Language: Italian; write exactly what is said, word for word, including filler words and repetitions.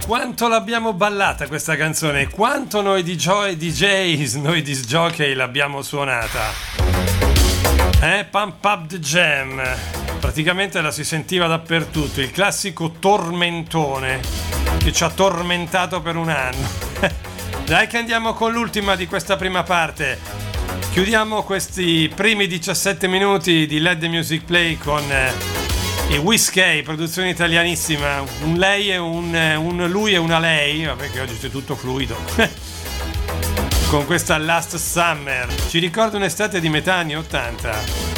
Quanto l'abbiamo ballata questa canzone, quanto noi di Joy D Js, noi di Jockey l'abbiamo suonata. Eh, Pump Up the Jam. Praticamente la si sentiva dappertutto, il classico tormentone che ci ha tormentato per un anno. Dai che andiamo con l'ultima di questa prima parte. Chiudiamo questi primi diciassette minuti di Let the Music Play con i Whiskey, produzione italianissima, un lei e un, un lui e una lei, vabbè che oggi c'è tutto fluido. Con questa Last Summer, ci ricorda un'estate di metà anni ottanta.